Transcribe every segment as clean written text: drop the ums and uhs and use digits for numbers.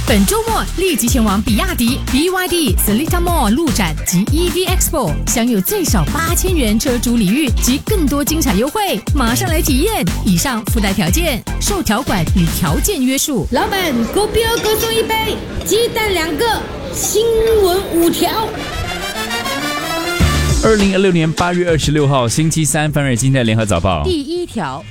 本周末立即前往比亚迪 BYD Seletar Mall 路展及 EV Expo， 享有最少8000元车主礼遇及更多精彩优惠，马上来体验！以上附带条件，受条款与条件约束。 老板，狗标各送一杯，鸡蛋2个，新闻5条。 2026年8月26号星期三，翻阅今天的联合早报。 第1条。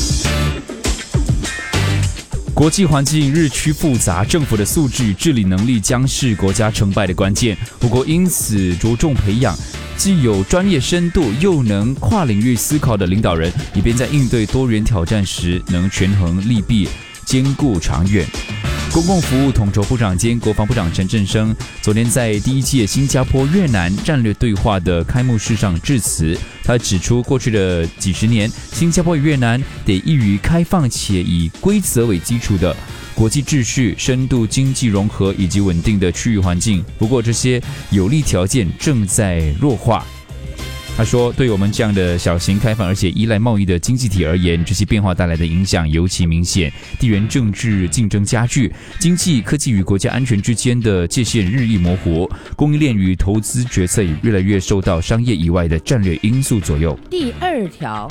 国际环境日趋复杂，政府的素质与治理能力将是国家成败的关键。我国因此着重培养既有专业深度又能跨领域思考的领导人，以便在应对多元挑战时能权衡利弊，兼顾长远。公共服务统筹部长兼国防部长陈振声昨天在第1届新加坡越南战略对话的开幕式上致辞，他指出，过去的几十年，新加坡与越南得益于开放且以规则为基础的国际秩序、深度经济融合以及稳定的区域环境。不过，这些有利条件正在弱化。他说，对我们这样的小型开放而且依赖贸易的经济体而言，这些变化带来的影响尤其明显。地缘政治竞争加剧，经济、科技与国家安全之间的界限日益模糊，供应链与投资决策也越来越受到商业以外的战略因素左右。 第2条。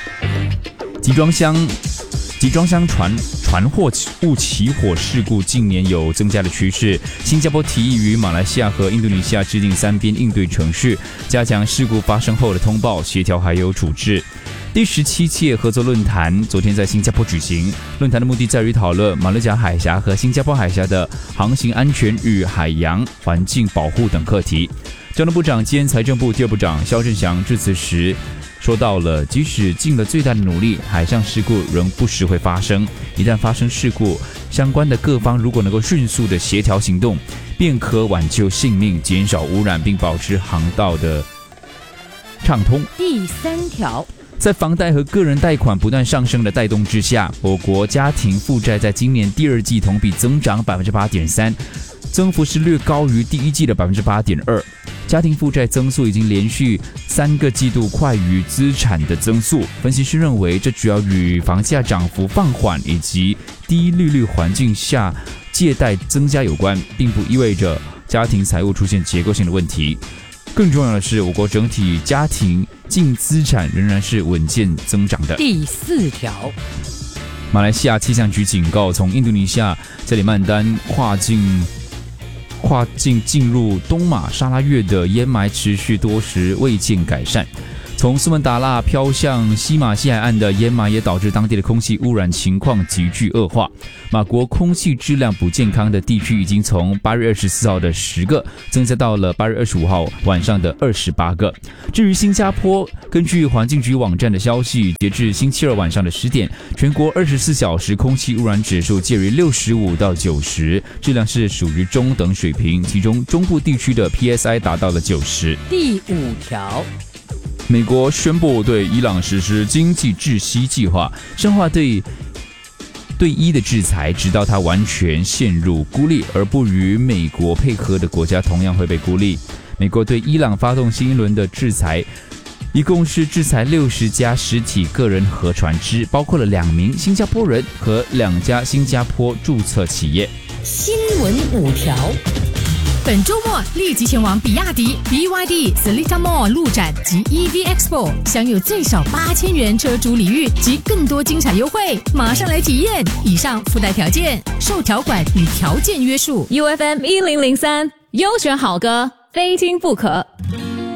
集装箱船货物起火事故近年有增加的趋势。新加坡提议与马来西亚和印度尼西亚制定3边应对程序，加强事故发生后的通报、协调还有处置。第17届合作论坛昨天在新加坡举行，论坛的目的在于讨论马六甲海峡和新加坡海峡的航行安全与海洋环境保护等课题。交通部长兼财政部第2部长肖振祥致辞时说到了，即使尽了最大的努力，海上事故仍不时会发生。一旦发生事故，相关的各方如果能够迅速的协调行动，便可挽救性命，减少污染，并保持航道的畅通。 第3条。 在房贷和个人贷款不断上升的带动之下，我国家庭负债在今年第2季同比增长 8.3%， 增幅是略高于第1季的 8.2%。家庭负债增速已经连续3个季度快于资产的增速。分析师认为，这主要与房价涨幅放缓以及低利率环境下借贷增加有关，并不意味着家庭财务出现结构性的问题。更重要的是，我国整体家庭净资产仍然是稳健增长的。 第4条。 马来西亚气象局警告，从印度尼西亚加里曼丹跨境进入东马沙拉越的烟霾持续多时未见改善。从苏门答腊飘向西马西海岸的烟霾也导致当地的空气污染情况急剧恶化。马国空气质量不健康的地区已经从8月24号的10个增加到了8月25号晚上的28个。至于新加坡，根据环境局网站的消息，截至星期二晚上的10点，全国24小时空气污染指数介于65到90，质量是属于中等水平，其中中部地区的 PSI 达到了90。 第5条。 美国宣布对伊朗实施经济窒息计划，深化对伊的制裁，直到它完全陷入孤立，而不与美国配合的国家同样会被孤立。美国对伊朗发动新一轮的制裁，一共是制裁60家实体个人和船只，包括了2名新加坡人和2家新加坡注册企业。 新闻5条。 本周末立即前往比亚迪 BYD Seletar Mall 路展及 EV Expo， 享有最少8000元车主礼遇及更多精彩优惠，马上来体验！以上附带条件，受条款与条件约束。 UFM 1003，优选好歌，非听不可。